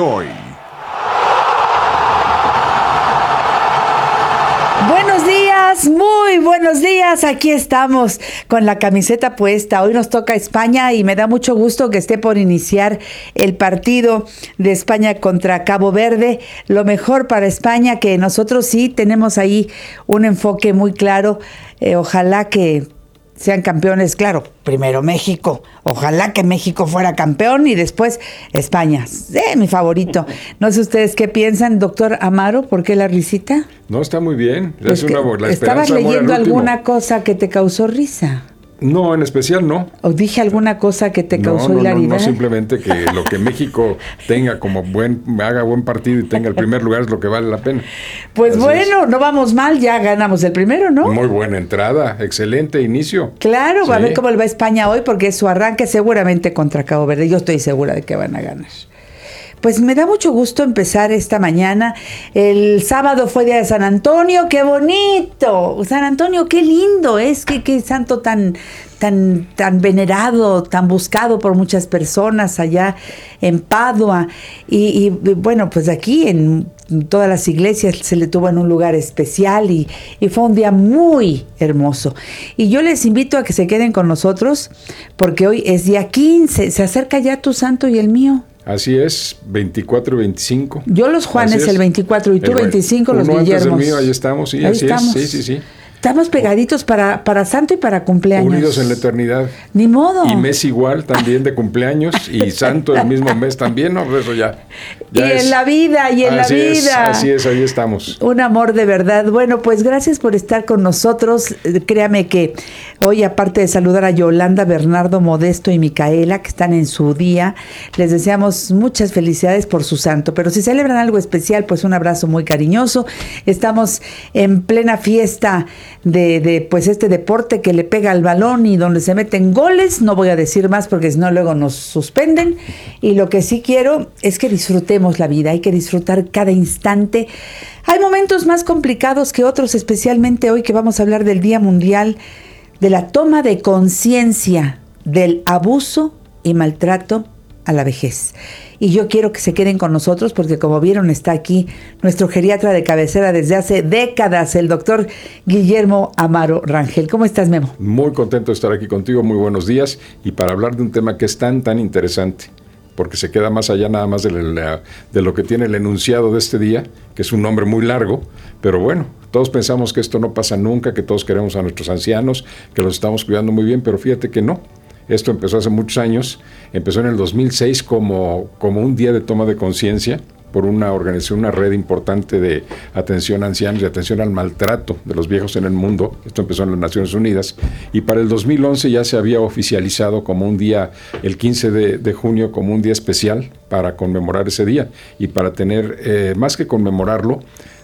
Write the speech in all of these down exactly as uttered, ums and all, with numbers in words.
Hoy. Buenos días, muy buenos días. Aquí estamos con la camiseta puesta. Hoy nos toca España y me da mucho gusto que esté por iniciar el partido de España contra Cabo Verde. Lo mejor para España, que nosotros sí tenemos ahí un enfoque muy claro. Eh, ojalá que sean campeones, claro, primero México, ojalá que México fuera campeón y después España, eh, mi favorito. No sé ustedes qué piensan, doctor Amaro, ¿por qué la risita? No, está muy bien. Pues es una, la ¿estabas leyendo alguna cosa que te causó risa? No, en especial no. ¿O dije alguna cosa que te causó no, no, hilaridad? No, no, simplemente que lo que México tenga como buen, haga buen partido y tenga el primer lugar es lo que vale la pena. Pues Así bueno, es. No vamos mal, ya ganamos el primero, ¿no? Muy buena entrada, excelente inicio. Claro, sí. Va a ver cómo le va a España hoy, porque es su arranque seguramente contra Cabo Verde. Yo estoy segura de que van a ganar. Pues me da mucho gusto empezar esta mañana. El sábado fue día de San Antonio, ¡qué bonito! San Antonio, qué lindo es, qué, qué santo tan, tan, tan venerado, tan buscado por muchas personas allá en Padua. Y, y bueno, pues aquí en todas las iglesias se le tuvo en un lugar especial y, y fue un día muy hermoso. Y yo les invito a que se queden con nosotros porque hoy es día quince, se acerca ya tu santo y el mío. Así es, veinticuatro y veinticinco. Yo los Juanes el veinticuatro y tú el veinticinco, los Guillermos. Antes del mío, ahí estamos, sí, ahí así estamos. es, sí, sí, sí. Estamos pegaditos para, para santo y para cumpleaños. Unidos en la eternidad. Ni modo. Y mes igual también de cumpleaños y santo el mismo mes también, ¿no? Eso ya. ya y es. en la vida, y en así la vida. Es, así es, ahí estamos. Un amor de verdad. Bueno, pues gracias por estar con nosotros. Créame que hoy, aparte de saludar a Yolanda, Bernardo, Modesto y Micaela, que están en su día, les deseamos muchas felicidades por su santo. Pero si celebran algo especial, pues un abrazo muy cariñoso. Estamos en plena fiesta De, de pues este deporte que le pega al balón y donde se meten goles. No voy a decir más porque si no luego nos suspenden. Y lo que sí quiero es que disfrutemos la vida, hay que disfrutar cada instante. Hay momentos más complicados que otros, especialmente hoy que vamos a hablar del Día Mundial de la toma de conciencia del abuso y maltrato a la vejez. Y yo quiero que se queden con nosotros porque, como vieron, está aquí nuestro geriatra de cabecera desde hace décadas, el doctor Guillermo Amaro Rangel. ¿Cómo estás, Memo? Muy contento de estar aquí contigo, muy buenos días, y para hablar de un tema que es tan, tan interesante, porque se queda más allá nada más de, la, de lo que tiene el enunciado de este día, que es un nombre muy largo, pero bueno, todos pensamos que esto no pasa nunca, que todos queremos a nuestros ancianos, que los estamos cuidando muy bien, pero fíjate que no. Esto empezó hace muchos años, empezó en el dos mil seis como, como un día de toma de conciencia por una organización, una red importante de atención a ancianos y atención al maltrato de los viejos en el mundo. Esto empezó en las Naciones Unidas y para el dos mil once ya se había oficializado como un día, el quince de junio, como un día especial para conmemorar ese día y para tener, eh, más que conmemorarlo,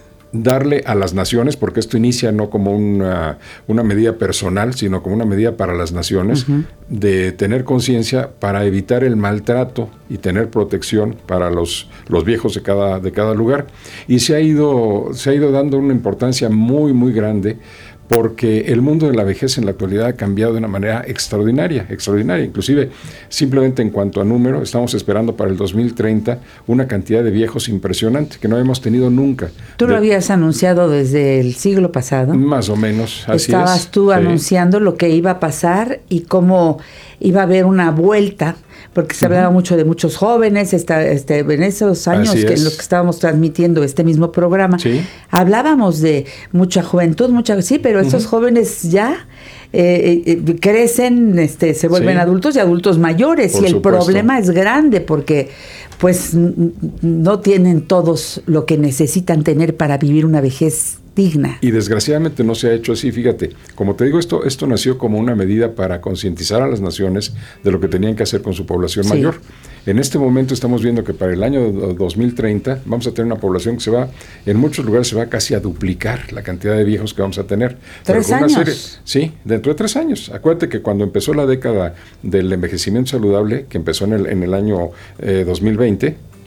darle a las naciones, porque esto inicia no como una, una medida personal, sino como una medida para las naciones, uh-huh. de tener conciencia para evitar el maltrato y tener protección para los, los viejos de cada, de cada lugar. Y se ha ido, se ha ido dando una importancia muy, muy grande, porque el mundo de la vejez en la actualidad ha cambiado de una manera extraordinaria, extraordinaria. Inclusive, simplemente en cuanto a número, estamos esperando para el dos mil treinta una cantidad de viejos impresionante que no hemos tenido nunca. ¿Tú de, lo habías anunciado desde el siglo pasado? Más o menos, así es. Estabas tú sí. anunciando lo que iba a pasar y cómo iba a haber una vuelta, porque se uh-huh. hablaba mucho de muchos jóvenes, esta, este, en esos años que en los que estábamos transmitiendo este mismo programa, sí. hablábamos de mucha juventud, mucha sí, pero esos uh-huh. jóvenes ya eh, eh, crecen, este, se vuelven sí. adultos y adultos mayores. Por y el supuesto. Problema es grande porque pues n- no tienen todos lo que necesitan tener para vivir una vejez digna. Y desgraciadamente no se ha hecho así, fíjate. Como te digo, esto, esto nació como una medida para concientizar a las naciones de lo que tenían que hacer con su población sí. mayor. En este momento estamos viendo que para el año dos mil treinta vamos a tener una población que se va, en muchos lugares se va casi a duplicar la cantidad de viejos que vamos a tener. ¿Tres años? Serie, sí, dentro de tres años. Acuérdate que cuando empezó la década del envejecimiento saludable, que empezó en el, en el año eh, dos mil veinte,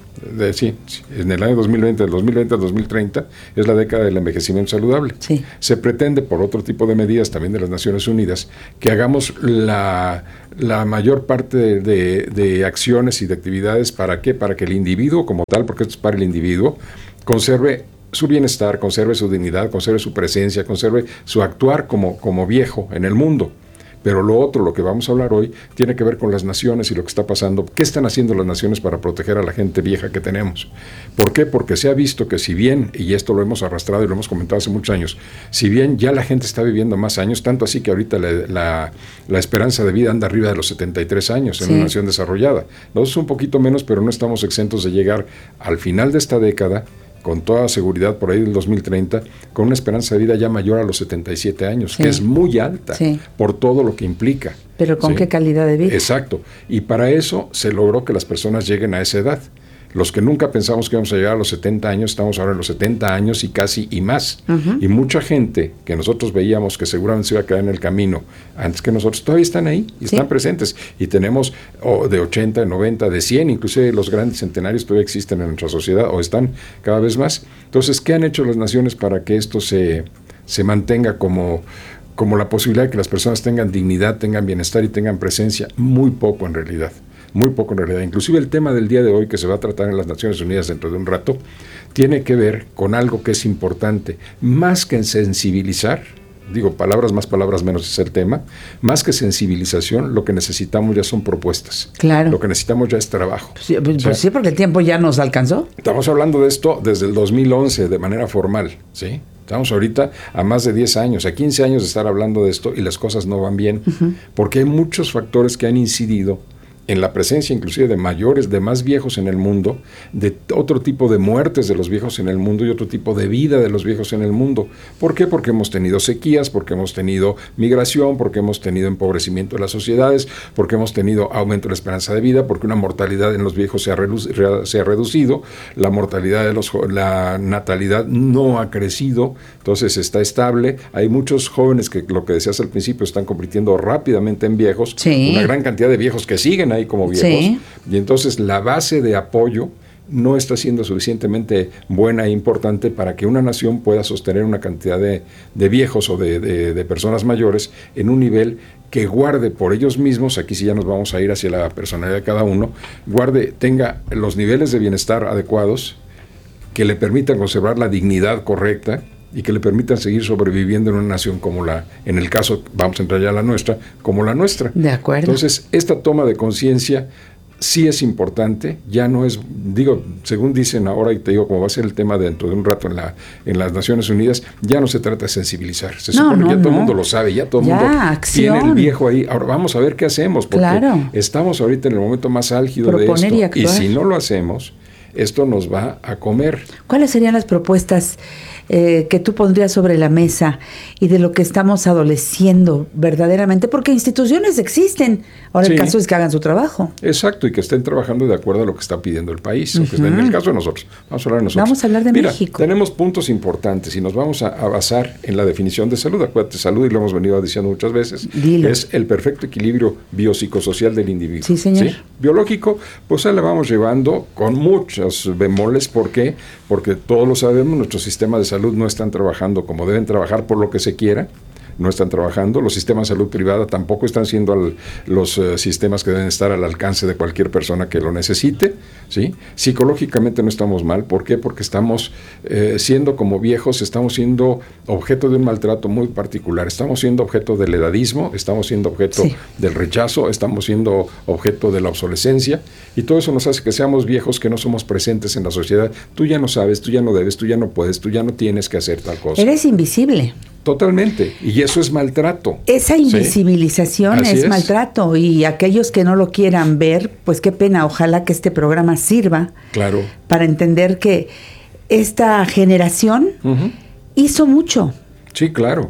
De, sí, sí, en el año dos mil veinte, del dos mil veinte al dos mil treinta, es la década del envejecimiento saludable. Sí. Se pretende, por otro tipo de medidas también de las Naciones Unidas, que hagamos la, la mayor parte de, de, de acciones y de actividades. ¿Para qué? Para que el individuo como tal, porque esto es para el individuo, conserve su bienestar, conserve su dignidad, conserve su presencia, conserve su actuar como, como viejo en el mundo. Pero lo otro, lo que vamos a hablar hoy, tiene que ver con las naciones y lo que está pasando. ¿Qué están haciendo las naciones para proteger a la gente vieja que tenemos? ¿Por qué? Porque se ha visto que si bien, y esto lo hemos arrastrado y lo hemos comentado hace muchos años, si bien ya la gente está viviendo más años, tanto así que ahorita la, la, la esperanza de vida anda arriba de los setenta y tres años en sí. Una nación desarrollada. Nosotros un poquito menos, pero no estamos exentos de llegar al final de esta década, con toda seguridad por ahí del dos mil treinta, con una esperanza de vida ya mayor a los setenta y siete años, sí. Que es muy alta, sí. Por todo lo que implica. Pero ¿con ¿sí? qué calidad de vida? Exacto. Y para eso se logró que las personas lleguen a esa edad. Los que nunca pensamos que íbamos a llegar a los setenta años, estamos ahora en los setenta años y casi y más. Uh-huh. Y mucha gente que nosotros veíamos que seguramente se iba a quedar en el camino antes que nosotros, todavía están ahí y ¿sí? Están presentes. Y tenemos oh, de ochenta, de noventa, de cien, inclusive los grandes centenarios todavía existen en nuestra sociedad o están cada vez más. Entonces, ¿qué han hecho las naciones para que esto se, se mantenga como, como la posibilidad de que las personas tengan dignidad, tengan bienestar y tengan presencia? Muy poco en realidad. Muy poco en realidad. Inclusive el tema del día de hoy, que se va a tratar en las Naciones Unidas dentro de un rato, tiene que ver con algo que es importante, más que en sensibilizar, digo, palabras más, palabras menos es el tema, más que sensibilización, lo que necesitamos ya son propuestas. Claro. Lo que necesitamos ya es trabajo. Pues, pues o sea, sí, porque el tiempo ya nos alcanzó. Estamos hablando de esto desde el dos mil once, de manera formal, ¿sí? Estamos ahorita a más de diez años, a quince años de estar hablando de esto y las cosas no van bien, uh-huh. Porque hay muchos factores que han incidido en la presencia inclusive de mayores, de más viejos en el mundo, de otro tipo de muertes de los viejos en el mundo y otro tipo de vida de los viejos en el mundo. ¿Por qué? Porque hemos tenido sequías, porque hemos tenido migración, porque hemos tenido empobrecimiento de las sociedades, porque hemos tenido aumento de la esperanza de vida, porque una mortalidad en los viejos se ha, redu- se ha reducido, la mortalidad de los la natalidad no ha crecido, entonces está estable. Hay muchos jóvenes que, lo que decías al principio, están convirtiendo rápidamente en viejos, sí. Una gran cantidad de viejos que siguen ahí como viejos, sí. Y entonces la base de apoyo no está siendo suficientemente buena e importante para que una nación pueda sostener una cantidad de, de viejos o de, de, de personas mayores en un nivel que guarde por ellos mismos, aquí sí ya nos vamos a ir hacia la personalidad de cada uno, guarde, tenga los niveles de bienestar adecuados que le permitan conservar la dignidad correcta y que le permitan seguir sobreviviendo en una nación como la, en el caso, vamos a entrar ya a la nuestra, como la nuestra. De acuerdo. Entonces, esta toma de conciencia sí es importante, ya no es, digo, según dicen ahora, y te digo, como va a ser el tema dentro de un rato en la en las Naciones Unidas, ya no se trata de sensibilizar, se no, supone no, que ya no. Todo el mundo lo sabe, ya todo el mundo acción. Tiene el viejo ahí. Ahora vamos a ver qué hacemos, porque claro. Estamos ahorita en el momento más álgido Proponer de esto, y, y si no lo hacemos, esto nos va a comer. ¿Cuáles serían las propuestas eh, que tú pondrías sobre la mesa y de lo que estamos adoleciendo verdaderamente? Porque instituciones existen. Ahora sí. El caso es que hagan su trabajo. Exacto, y que estén trabajando de acuerdo a lo que está pidiendo el país. Uh-huh. En el caso de nosotros. Vamos a hablar de nosotros. Vamos a hablar de Mira, México. Tenemos puntos importantes y nos vamos a, a basar en la definición de salud. Acuérdate, salud, y lo hemos venido diciendo muchas veces, Dilo. Es el perfecto equilibrio biopsicosocial del individuo. Sí, señor. ¿Sí? Biológico, pues ahí la vamos llevando con muchos bemoles. ¿Por qué? Porque todos lo sabemos, nuestros sistemas de salud no están trabajando como deben trabajar por lo que se quiera, no están trabajando, los sistemas de salud privada tampoco están siendo al, los uh, sistemas que deben estar al alcance de cualquier persona que lo necesite, ¿sí? Psicológicamente no estamos mal, ¿por qué? Porque estamos eh, siendo como viejos, estamos siendo objeto de un maltrato muy particular, estamos siendo objeto del edadismo, estamos siendo objeto sí. del rechazo, estamos siendo objeto de la obsolescencia, y todo eso nos hace que seamos viejos, que no somos presentes en la sociedad. Tú ya no sabes, tú ya no debes, tú ya no puedes, tú ya no tienes que hacer tal cosa. Eres invisible. Totalmente, y eso es maltrato. Esa invisibilización ¿sí? es, es maltrato, y aquellos que no lo quieran ver, pues qué pena, ojalá que este programa sirva claro. para entender que esta generación uh-huh. hizo mucho. Sí, claro.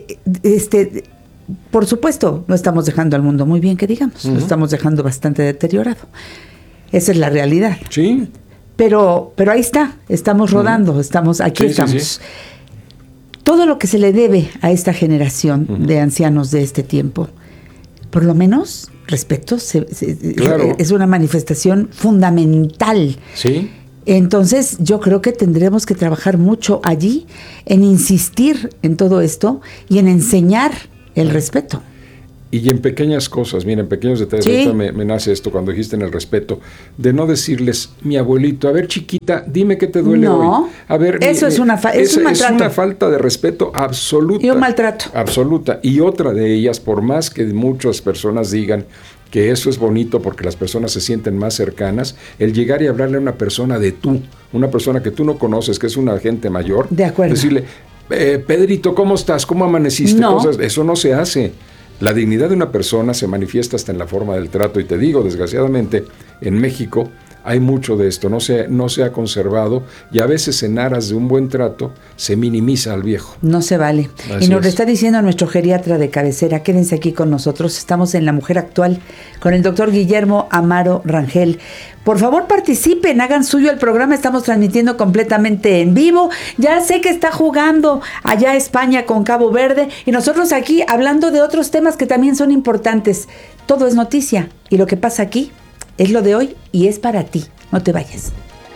Este, por supuesto, no estamos dejando al mundo muy bien, que digamos, uh-huh. lo estamos dejando bastante deteriorado. Esa es la realidad. Sí. Pero, pero ahí está, estamos rodando, uh-huh. estamos, aquí sí, estamos. Sí, sí. Todo lo que se le debe a esta generación uh-huh. de ancianos de este tiempo, por lo menos respeto se, se, claro. es una manifestación fundamental. Sí. Entonces yo creo que tendremos que trabajar mucho allí en insistir en todo esto y en enseñar el respeto. Y en pequeñas cosas, miren, pequeños detalles. Sí. Ahorita me, me nace esto cuando dijiste en el respeto, de no decirles, mi abuelito, a ver, chiquita, dime qué te duele no, hoy. A ver, eso mi, es una fa- es esa, un maltrato. Es una falta de respeto absoluta. Y un maltrato. Absoluta. Y otra de ellas, por más que muchas personas digan que eso es bonito porque las personas se sienten más cercanas, el llegar y hablarle a una persona de tú, una persona que tú no conoces, que es una gente mayor, de acuerdo. Decirle, eh, Pedrito, ¿cómo estás? ¿Cómo amaneciste? No. Cosas, eso no se hace. La dignidad de una persona se manifiesta hasta en la forma del trato, y te digo, desgraciadamente, en México hay mucho de esto, no se, no se ha conservado, y a veces en aras de un buen trato se minimiza al viejo. No se vale. Así y nos lo es. está diciendo nuestro geriatra de cabecera. Quédense aquí con nosotros. Estamos en La Mujer Actual con el doctor Guillermo Amaro Rangel. Por favor, participen, hagan suyo el programa. Estamos transmitiendo completamente en vivo. Ya sé que está jugando allá España con Cabo Verde y nosotros aquí hablando de otros temas que también son importantes. Todo es noticia y lo que pasa aquí es lo de hoy y es para ti. No te vayas.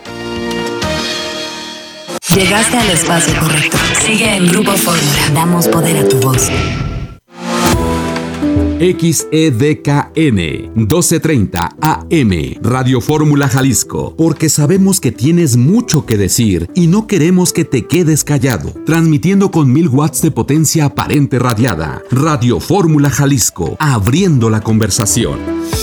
Llegaste al espacio correcto. Sigue en Grupo Fórmula. Damos poder a tu voz. X E D K N doce treinta A M Radio Fórmula Jalisco, porque sabemos que tienes mucho que decir y no queremos que te quedes callado. Transmitiendo con mil watts de potencia aparente radiada. Radio Fórmula Jalisco, abriendo la conversación.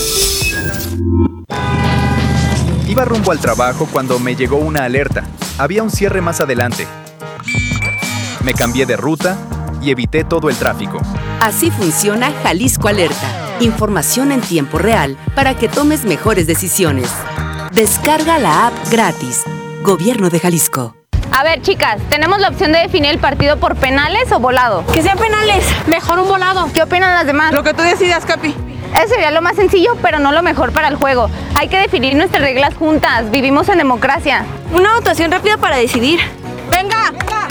Iba rumbo al trabajo cuando me llegó una alerta. Había un cierre más adelante. Me cambié de ruta y evité todo el tráfico. Así funciona Jalisco Alerta. Información en tiempo real para que tomes mejores decisiones. Descarga la app gratis. Gobierno de Jalisco. A ver, chicas, tenemos la opción de definir el partido por penales o volado. Que sean penales, mejor un volado. ¿Qué opinan las demás? Lo que tú decidas, Capi. Eso sería lo más sencillo, pero no lo mejor para el juego. Hay que definir nuestras reglas juntas. Vivimos en democracia. Una votación rápida para decidir. ¡Venga! ¡Venga!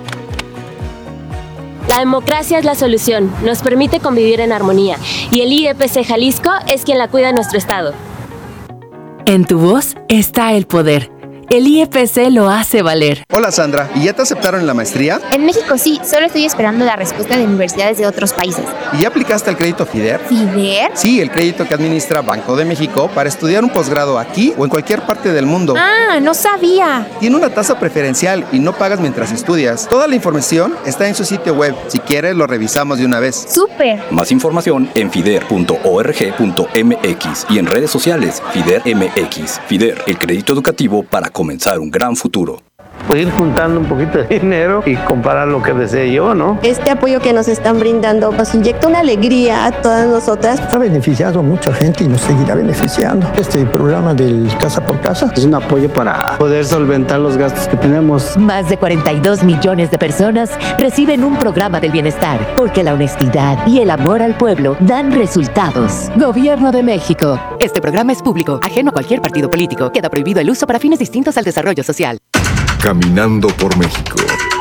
La democracia es la solución. Nos permite convivir en armonía. Y el I E P C Jalisco es quien la cuida en nuestro estado. En tu voz está el poder. El I E P C lo hace valer. Hola Sandra, ¿y ya te aceptaron en la maestría? En México sí, solo estoy esperando la respuesta de universidades de otros países. ¿Y ya aplicaste al crédito FIDER? ¿FIDER? Sí, el crédito que administra Banco de México para estudiar un posgrado aquí o en cualquier parte del mundo. Ah, no sabía. Tiene una tasa preferencial y no pagas mientras estudias. Toda la información está en su sitio web. Si quieres, lo revisamos de una vez. ¡Súper! Más información en fider punto org punto m x y en redes sociales FIDER M X. FIDER, el crédito educativo para comenzar un gran futuro. Pues ir juntando un poquito de dinero y comprar lo que desee yo, ¿no? Este apoyo que nos están brindando nos inyecta una alegría a todas nosotras. Ha beneficiado a mucha gente y nos seguirá beneficiando. Este programa del Casa por Casa es un apoyo para poder solventar los gastos que tenemos. Más de cuarenta y dos millones de personas reciben un programa del bienestar, porque la honestidad y el amor al pueblo dan resultados. Gobierno de México. Este programa es público, ajeno a cualquier partido político. Queda prohibido el uso para fines distintos al desarrollo social. Caminando por México.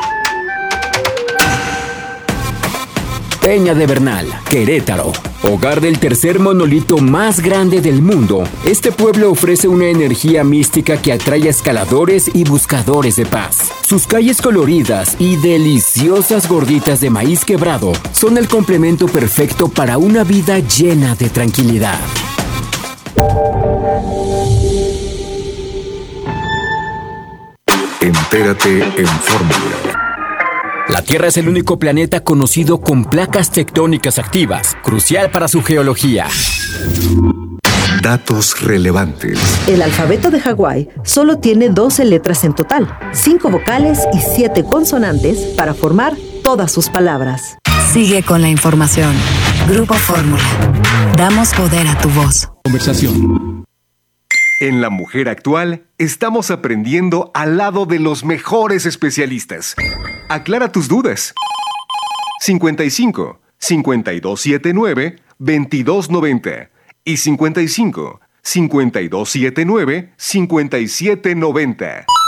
Peña de Bernal, Querétaro, hogar del tercer monolito más grande del mundo. Este pueblo ofrece una energía mística que atrae a escaladores y buscadores de paz. Sus calles coloridas y deliciosas gorditas de maíz quebrado son el complemento perfecto para una vida llena de tranquilidad. Entérate en Fórmula. La Tierra es el único planeta conocido con placas tectónicas activas, crucial para su geología. Datos relevantes. El alfabeto de Hawái solo tiene doce letras en total, cinco vocales y siete consonantes para formar todas sus palabras. Sigue con la información. Grupo Fórmula. Damos poder a tu voz. Conversación. En La Mujer Actual, estamos aprendiendo al lado de los mejores especialistas. Aclara tus dudas. cincuenta y cinco, cincuenta y dos setenta y nueve, veintidós noventa y cincuenta y cinco, cincuenta y dos setenta y nueve, cincuenta y siete noventa.